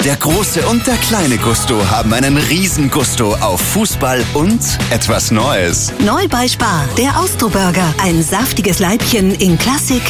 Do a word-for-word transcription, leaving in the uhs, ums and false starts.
Der große und der kleine Gusto haben einen riesen Gusto auf Fußball und etwas Neues. Neu bei Spar, der Austro-Burger. Ein saftiges Leibchen in Klassik,